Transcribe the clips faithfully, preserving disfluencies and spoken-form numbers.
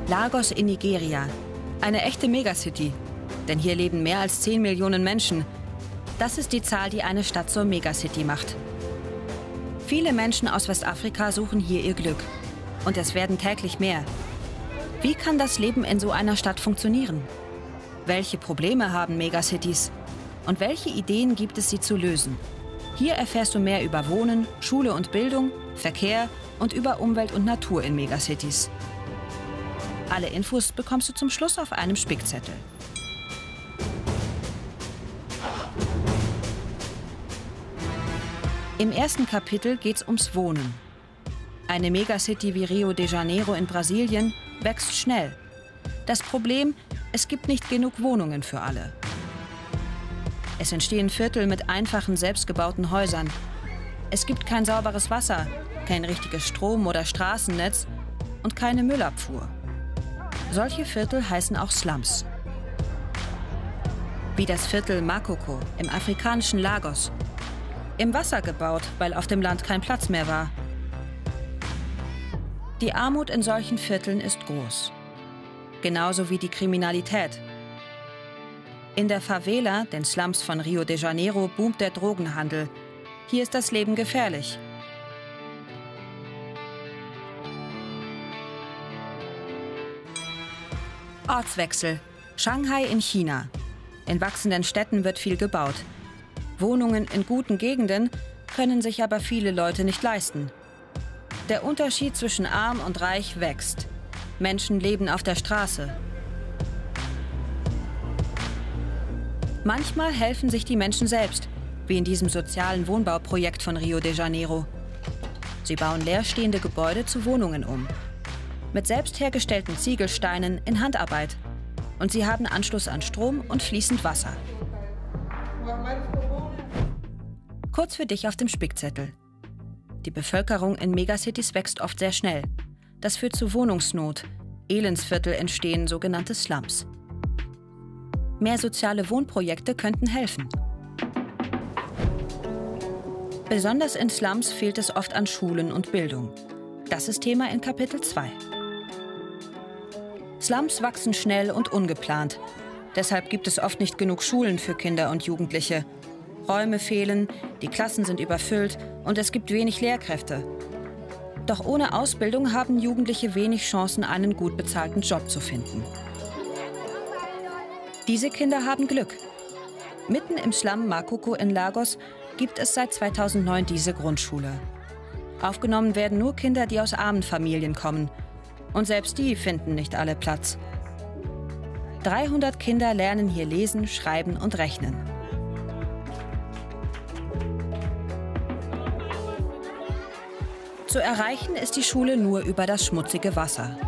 Lagos in Nigeria. Eine echte Megacity. Denn hier leben mehr als zehn Millionen Menschen. Das ist die Zahl, die eine Stadt zur Megacity macht. Viele Menschen aus Westafrika suchen hier ihr Glück. Und es werden täglich mehr. Wie kann das Leben in so einer Stadt funktionieren? Welche Probleme haben Megacities? Und welche Ideen gibt es, sie zu lösen? Hier erfährst du mehr über Wohnen, Schule und Bildung, Verkehr und über Umwelt und Natur in Megacities. Alle Infos bekommst du zum Schluss auf einem Spickzettel. Im ersten Kapitel geht's ums Wohnen. Eine Megacity wie Rio de Janeiro in Brasilien wächst schnell. Das Problem, es gibt nicht genug Wohnungen für alle. Es entstehen Viertel mit einfachen, selbstgebauten Häusern. Es gibt kein sauberes Wasser, kein richtiges Strom- oder Straßennetz und keine Müllabfuhr. Solche Viertel heißen auch Slums. Wie das Viertel Makoko im afrikanischen Lagos. Im Wasser gebaut, weil auf dem Land kein Platz mehr war. Die Armut in solchen Vierteln ist groß. Genauso wie die Kriminalität. In der Favela, den Slums von Rio de Janeiro, boomt der Drogenhandel. Hier ist das Leben gefährlich. Ortswechsel. Shanghai in China. In wachsenden Städten wird viel gebaut. Wohnungen in guten Gegenden können sich aber viele Leute nicht leisten. Der Unterschied zwischen arm und reich wächst. Menschen leben auf der Straße. Manchmal helfen sich die Menschen selbst, wie in diesem sozialen Wohnbauprojekt von Rio de Janeiro. Sie bauen leerstehende Gebäude zu Wohnungen um. Mit selbst hergestellten Ziegelsteinen in Handarbeit. Und sie haben Anschluss an Strom und fließend Wasser. Kurz für dich auf dem Spickzettel. Die Bevölkerung in Megacities wächst oft sehr schnell. Das führt zu Wohnungsnot. Elendsviertel entstehen, sogenannte Slums. Mehr soziale Wohnprojekte könnten helfen. Besonders in Slums fehlt es oft an Schulen und Bildung. Das ist Thema in Kapitel zwei. Slums wachsen schnell und ungeplant. Deshalb gibt es oft nicht genug Schulen für Kinder und Jugendliche. Räume fehlen, die Klassen sind überfüllt und es gibt wenig Lehrkräfte. Doch ohne Ausbildung haben Jugendliche wenig Chancen, einen gut bezahlten Job zu finden. Diese Kinder haben Glück. Mitten im Slum Makoko in Lagos gibt es seit zweitausendneun diese Grundschule. Aufgenommen werden nur Kinder, die aus armen Familien kommen. Und selbst die finden nicht alle Platz. dreihundert Kinder lernen hier lesen, schreiben und rechnen. Zu erreichen ist die Schule nur über das schmutzige Wasser.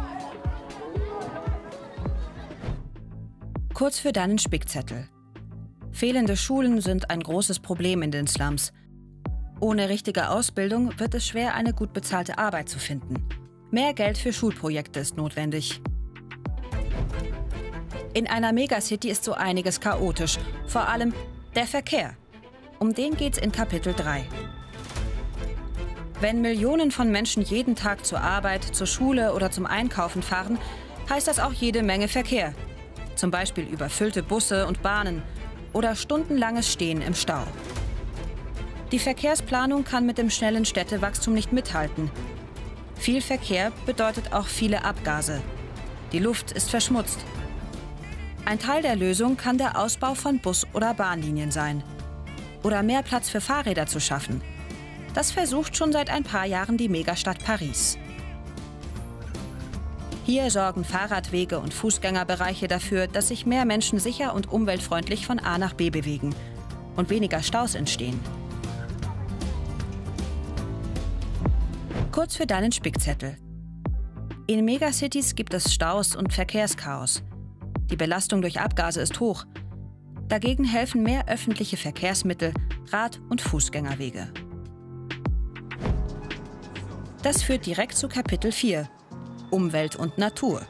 Kurz für deinen Spickzettel. Fehlende Schulen sind ein großes Problem in den Slums. Ohne richtige Ausbildung wird es schwer, eine gut bezahlte Arbeit zu finden. Mehr Geld für Schulprojekte ist notwendig. In einer Megacity ist so einiges chaotisch, vor allem der Verkehr. Um den geht's in Kapitel drei. Wenn Millionen von Menschen jeden Tag zur Arbeit, zur Schule oder zum Einkaufen fahren, heißt das auch jede Menge Verkehr. Zum Beispiel überfüllte Busse und Bahnen oder stundenlanges Stehen im Stau. Die Verkehrsplanung kann mit dem schnellen Städtewachstum nicht mithalten. Viel Verkehr bedeutet auch viele Abgase. Die Luft ist verschmutzt. Ein Teil der Lösung kann der Ausbau von Bus- oder Bahnlinien sein. Oder mehr Platz für Fahrräder zu schaffen. Das versucht schon seit ein paar Jahren die Megastadt Paris. Hier sorgen Fahrradwege und Fußgängerbereiche dafür, dass sich mehr Menschen sicher und umweltfreundlich von A nach B bewegen und weniger Staus entstehen. Kurz für deinen Spickzettel. In Megacities gibt es Staus und Verkehrschaos. Die Belastung durch Abgase ist hoch. Dagegen helfen mehr öffentliche Verkehrsmittel, Rad- und Fußgängerwege. Das führt direkt zu Kapitel vier. Umwelt und Natur.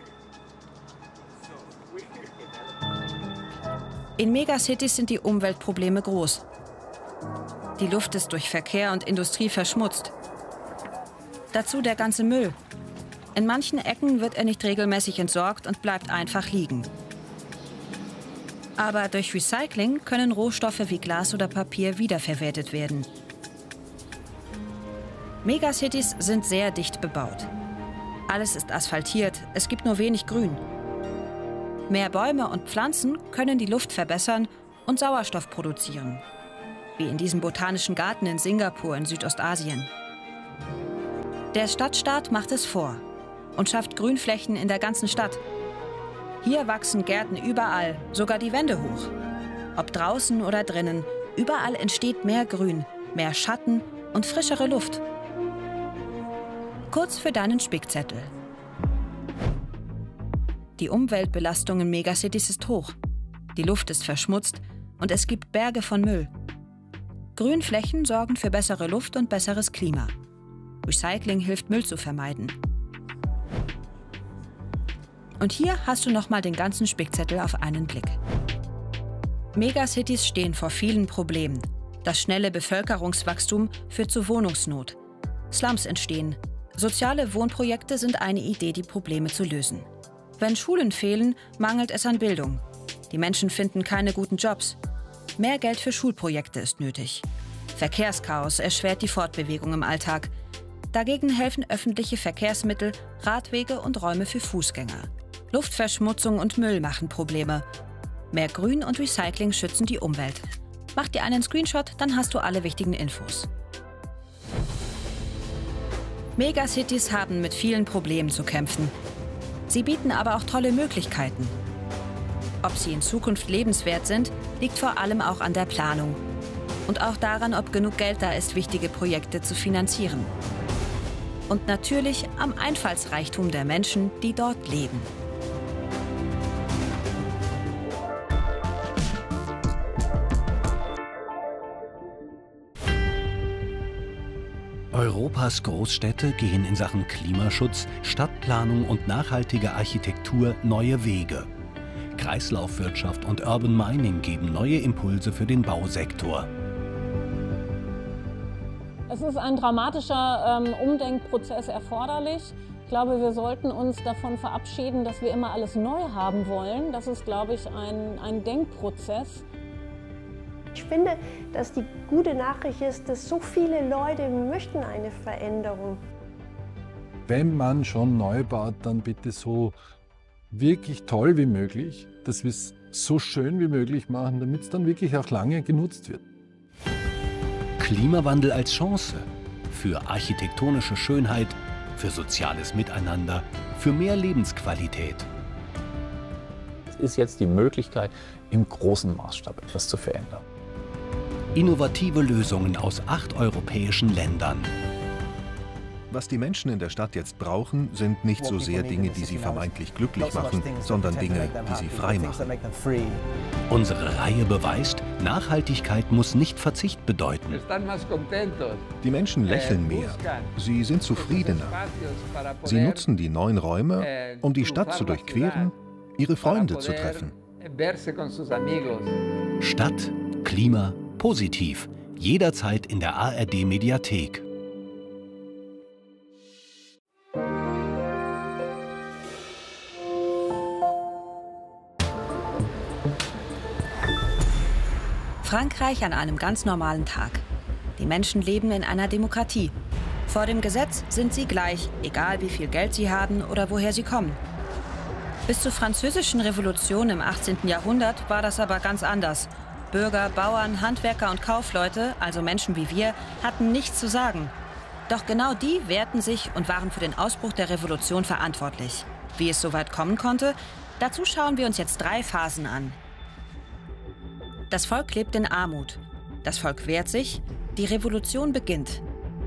In Megacities sind die Umweltprobleme groß. Die Luft ist durch Verkehr und Industrie verschmutzt. Dazu der ganze Müll. In manchen Ecken wird er nicht regelmäßig entsorgt und bleibt einfach liegen. Aber durch Recycling können Rohstoffe wie Glas oder Papier wiederverwertet werden. Megacities sind sehr dicht bebaut. Alles ist asphaltiert, es gibt nur wenig Grün. Mehr Bäume und Pflanzen können die Luft verbessern und Sauerstoff produzieren. Wie in diesem botanischen Garten in Singapur in Südostasien. Der Stadtstaat macht es vor und schafft Grünflächen in der ganzen Stadt. Hier wachsen Gärten überall, sogar die Wände hoch. Ob draußen oder drinnen, überall entsteht mehr Grün, mehr Schatten und frischere Luft. Kurz für deinen Spickzettel. Die Umweltbelastung in Megacities ist hoch. Die Luft ist verschmutzt und es gibt Berge von Müll. Grünflächen sorgen für bessere Luft und besseres Klima. Recycling hilft, Müll zu vermeiden. Und hier hast du noch mal den ganzen Spickzettel auf einen Blick. Megacities stehen vor vielen Problemen. Das schnelle Bevölkerungswachstum führt zu Wohnungsnot. Slums entstehen. Soziale Wohnprojekte sind eine Idee, die Probleme zu lösen. Wenn Schulen fehlen, mangelt es an Bildung. Die Menschen finden keine guten Jobs. Mehr Geld für Schulprojekte ist nötig. Verkehrschaos erschwert die Fortbewegung im Alltag. Dagegen helfen öffentliche Verkehrsmittel, Radwege und Räume für Fußgänger. Luftverschmutzung und Müll machen Probleme. Mehr Grün und Recycling schützen die Umwelt. Mach dir einen Screenshot, dann hast du alle wichtigen Infos. Megacities haben mit vielen Problemen zu kämpfen. Sie bieten aber auch tolle Möglichkeiten. Ob sie in Zukunft lebenswert sind, liegt vor allem auch an der Planung. Und auch daran, ob genug Geld da ist, wichtige Projekte zu finanzieren. Und natürlich am Einfallsreichtum der Menschen, die dort leben. Europas Großstädte gehen in Sachen Klimaschutz, Stadtplanung und nachhaltige Architektur neue Wege. Kreislaufwirtschaft und Urban Mining geben neue Impulse für den Bausektor. Es ist ein dramatischer ähm, Umdenkprozess erforderlich. Ich glaube, wir sollten uns davon verabschieden, dass wir immer alles neu haben wollen. Das ist, glaube ich, ein, ein Denkprozess. Ich finde, dass die gute Nachricht ist, dass so viele Leute möchten eine Veränderung. Wenn man schon neu baut, dann bitte so wirklich toll wie möglich, dass wir es so schön wie möglich machen, damit es dann wirklich auch lange genutzt wird. Klimawandel als Chance für architektonische Schönheit, für soziales Miteinander, für mehr Lebensqualität. Es ist jetzt die Möglichkeit, im großen Maßstab etwas zu verändern. Innovative Lösungen aus acht europäischen Ländern. Was die Menschen in der Stadt jetzt brauchen, sind nicht so sehr Dinge, die sie vermeintlich glücklich machen, sondern Dinge, die sie frei machen. Unsere Reihe beweist, Nachhaltigkeit muss nicht Verzicht bedeuten. Die Menschen lächeln mehr. Sie sind zufriedener. Sie nutzen die neuen Räume, um die Stadt zu durchqueren, ihre Freunde zu treffen. Stadt, Klima, positiv. Jederzeit in der A R D-Mediathek. Frankreich an einem ganz normalen Tag. Die Menschen leben in einer Demokratie. Vor dem Gesetz sind sie gleich, egal wie viel Geld sie haben oder woher sie kommen. Bis zur Französischen Revolution im achtzehnten Jahrhundert war das aber ganz anders. Bürger, Bauern, Handwerker und Kaufleute, also Menschen wie wir, hatten nichts zu sagen. Doch genau die wehrten sich und waren für den Ausbruch der Revolution verantwortlich. Wie es so weit kommen konnte, dazu schauen wir uns jetzt drei Phasen an. Das Volk lebt in Armut. Das Volk wehrt sich. Die Revolution beginnt.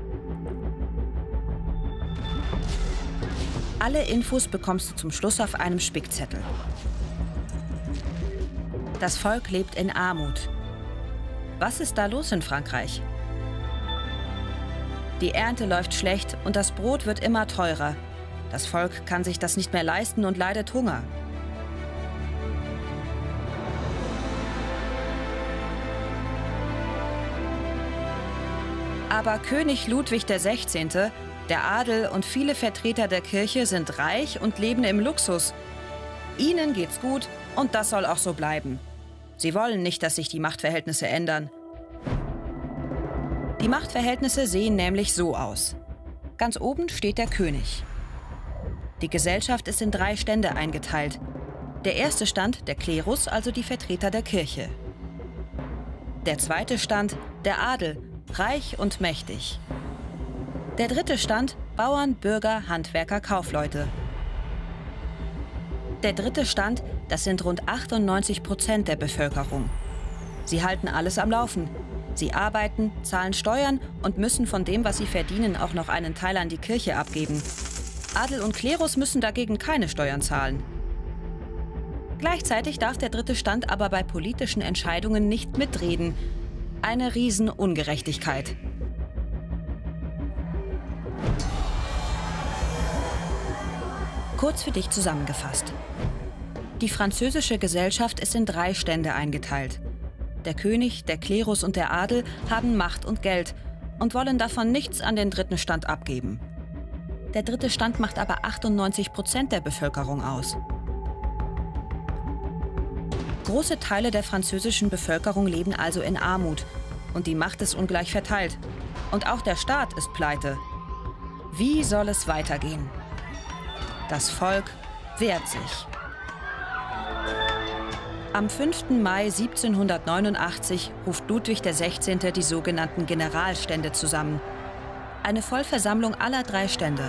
Alle Infos bekommst du zum Schluss auf einem Spickzettel. Das Volk lebt in Armut. Was ist da los in Frankreich? Die Ernte läuft schlecht und das Brot wird immer teurer. Das Volk kann sich das nicht mehr leisten und leidet Hunger. Aber König Ludwig der Sechzehnte. Der Adel und viele Vertreter der Kirche sind reich und leben im Luxus. Ihnen geht's gut und das soll auch so bleiben. Sie wollen nicht, dass sich die Machtverhältnisse ändern. Die Machtverhältnisse sehen nämlich so aus. Ganz oben steht der König. Die Gesellschaft ist in drei Stände eingeteilt. Der erste Stand, der Klerus, also die Vertreter der Kirche. Der zweite Stand, der Adel, reich und mächtig. Der dritte Stand, Bauern, Bürger, Handwerker, Kaufleute. Der dritte Stand, das sind rund achtundneunzig Prozent der Bevölkerung. Sie halten alles am Laufen. Sie arbeiten, zahlen Steuern und müssen von dem, was sie verdienen, auch noch einen Teil an die Kirche abgeben. Adel und Klerus müssen dagegen keine Steuern zahlen. Gleichzeitig darf der dritte Stand aber bei politischen Entscheidungen nicht mitreden. Eine Riesenungerechtigkeit. Kurz für dich zusammengefasst. Die französische Gesellschaft ist in drei Stände eingeteilt. Der König, der Klerus und der Adel haben Macht und Geld und wollen davon nichts an den dritten Stand abgeben. Der dritte Stand macht aber achtundneunzig Prozent der Bevölkerung aus. Große Teile der französischen Bevölkerung leben also in Armut und die Macht ist ungleich verteilt. Und auch der Staat ist pleite. Wie soll es weitergehen? Das Volk wehrt sich. Am fünften Mai siebzehnhundertneunundachtzig ruft Ludwig der Sechzehnte die sogenannten Generalstände zusammen. Eine Vollversammlung aller drei Stände.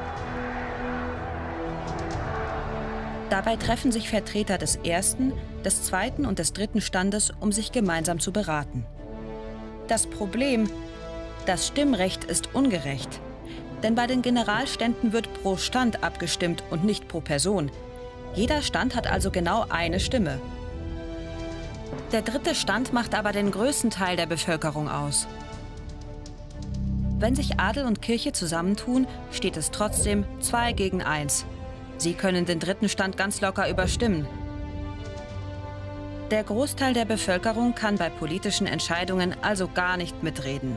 Dabei treffen sich Vertreter des ersten, des zweiten und des dritten Standes, um sich gemeinsam zu beraten. Das Problem: Das Stimmrecht ist ungerecht. Denn bei den Generalständen wird pro Stand abgestimmt und nicht pro Person. Jeder Stand hat also genau eine Stimme. Der dritte Stand macht aber den größten Teil der Bevölkerung aus. Wenn sich Adel und Kirche zusammentun, steht es trotzdem zwei gegen eins. Sie können den dritten Stand ganz locker überstimmen. Der Großteil der Bevölkerung kann bei politischen Entscheidungen also gar nicht mitreden.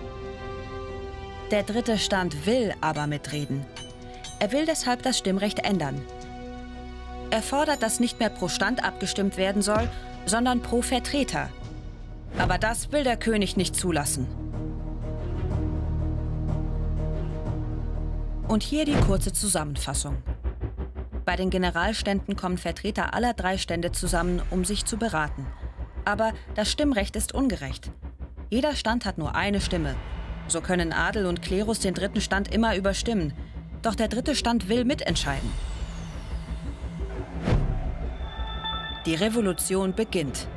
Der dritte Stand will aber mitreden. Er will deshalb das Stimmrecht ändern. Er fordert, dass nicht mehr pro Stand abgestimmt werden soll, sondern pro Vertreter. Aber das will der König nicht zulassen. Und hier die kurze Zusammenfassung. Bei den Generalständen kommen Vertreter aller drei Stände zusammen, um sich zu beraten. Aber das Stimmrecht ist ungerecht. Jeder Stand hat nur eine Stimme. So können Adel und Klerus den dritten Stand immer überstimmen. Doch der dritte Stand will mitentscheiden. Die Revolution beginnt.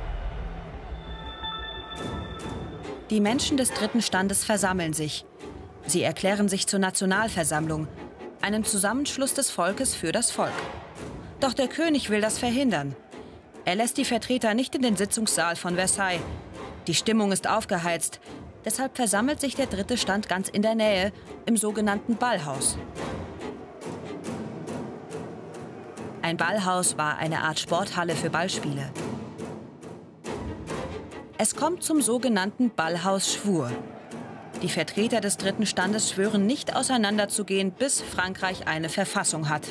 Die Menschen des dritten Standes versammeln sich. Sie erklären sich zur Nationalversammlung, einem Zusammenschluss des Volkes für das Volk. Doch der König will das verhindern. Er lässt die Vertreter nicht in den Sitzungssaal von Versailles. Die Stimmung ist aufgeheizt. Deshalb versammelt sich der dritte Stand ganz in der Nähe, im sogenannten Ballhaus. Ein Ballhaus war eine Art Sporthalle für Ballspiele. Es kommt zum sogenannten Ballhausschwur. Die Vertreter des dritten Standes schwören, nicht auseinanderzugehen, bis Frankreich eine Verfassung hat.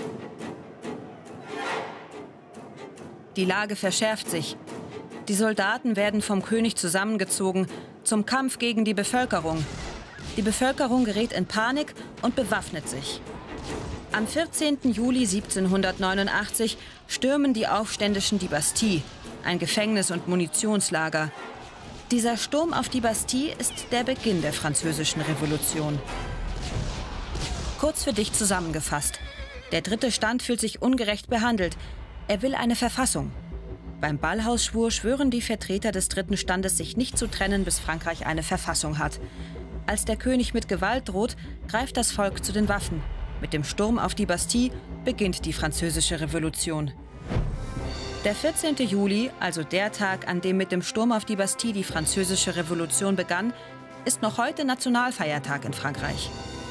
Die Lage verschärft sich. Die Soldaten werden vom König zusammengezogen zum Kampf gegen die Bevölkerung. Die Bevölkerung gerät in Panik und bewaffnet sich. Am vierzehnten Juli siebzehnhundertneunundachtzig stürmen die Aufständischen die Bastille, ein Gefängnis und Munitionslager. Dieser Sturm auf die Bastille ist der Beginn der Französischen Revolution. Kurz für dich zusammengefasst. Der dritte Stand fühlt sich ungerecht behandelt. Er will eine Verfassung. Beim Ballhausschwur schwören die Vertreter des dritten Standes, sich nicht zu trennen, bis Frankreich eine Verfassung hat. Als der König mit Gewalt droht, greift das Volk zu den Waffen. Mit dem Sturm auf die Bastille beginnt die Französische Revolution. Der vierzehnte Juli, also der Tag, an dem mit dem Sturm auf die Bastille die Französische Revolution begann, ist noch heute Nationalfeiertag in Frankreich.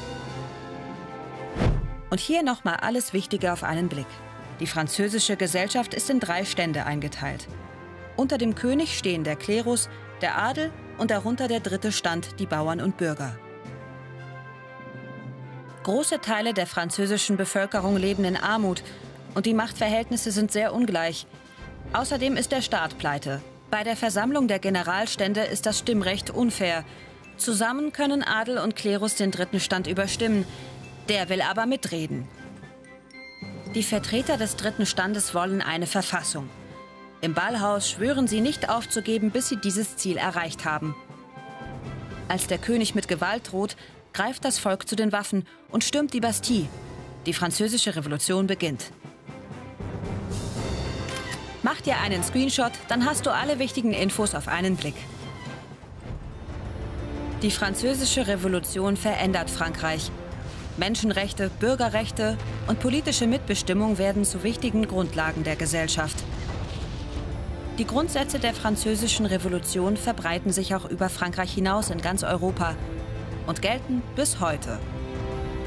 Und hier nochmal alles Wichtige auf einen Blick. Die französische Gesellschaft ist in drei Stände eingeteilt. Unter dem König stehen der Klerus, der Adel und darunter der dritte Stand, die Bauern und Bürger. Große Teile der französischen Bevölkerung leben in Armut und die Machtverhältnisse sind sehr ungleich. Außerdem ist der Staat pleite. Bei der Versammlung der Generalstände ist das Stimmrecht unfair. Zusammen können Adel und Klerus den dritten Stand überstimmen. Der will aber mitreden. Die Vertreter des dritten Standes wollen eine Verfassung. Im Ballhaus schwören sie nicht aufzugeben, bis sie dieses Ziel erreicht haben. Als der König mit Gewalt droht, greift das Volk zu den Waffen und stürmt die Bastille. Die französische Revolution beginnt. Mach dir einen Screenshot, dann hast du alle wichtigen Infos auf einen Blick. Die französische Revolution verändert Frankreich. Menschenrechte, Bürgerrechte und politische Mitbestimmung werden zu wichtigen Grundlagen der Gesellschaft. Die Grundsätze der französischen Revolution verbreiten sich auch über Frankreich hinaus in ganz Europa und gelten bis heute.